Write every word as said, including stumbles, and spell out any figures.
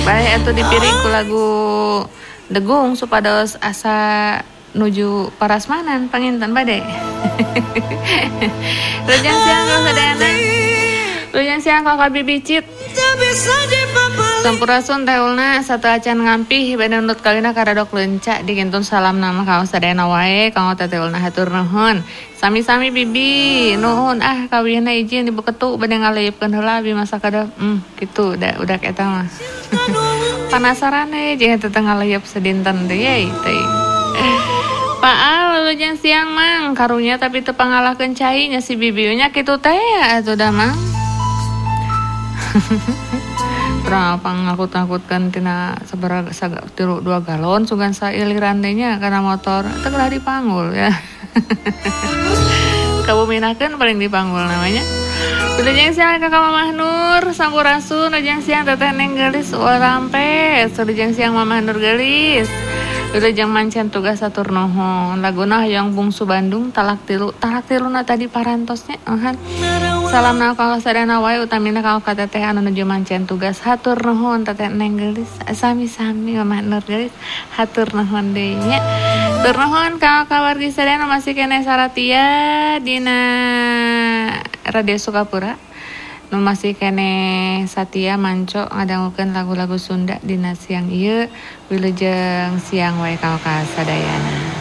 Bae atuh dipiring ku lagu Degung supados asa nuju parasmanan panginten bade. Lujang siang ka sadayana. Lujang siang ka kabibicit. Sampurasun teh ulna satu acan ngampih bade nurut kalina karadok leunca digintun salam nama kaos sadayana wae kanggo teh ulna hatur nuhun. Sami-sami bibi nuhun ah kawinna izin ibu ketu bade ngaleupkeun heula abi masa kada hmm kitu udah udah eta mah. Penasaran we jeung teh ngaleup sedinten teh ye teh. Paal lujang siang mang karunya tapi teu pangalahkeun cai nya si bibi nya kitu teh atuh da mang. Berapa ngakut-ngakutkan tina sabaraha tilu dua galon sugan sailiran teh nya kana motor teu gelah dipanggul ya. Kabuminakeun paling dipanggul namanya. Lujang siang ka Mamah Nur sampurasun lujang siang teteh Neng Gelis urampe lujang siang Mamah Nur Gelis. Lujang mancen tugas satur nuhun laguna hayang bungsu Bandung talak tilu talak tiluna tadi parantosnya euhan. Salamna ka sadana wae utamina ka teteh anu nuju mancen tugas hatur nuhun teteh Neng Gelis sami-sami Mamah Nur Gelis hatur nuhun deui nya. Tur nuhun ka kawargi sadana masih keneh saratia dina Radio Sukapura nu masih kene satia manco ngadangukeun lagu-lagu Sunda dina siang ieu wilujeng siang wae ka sadayana.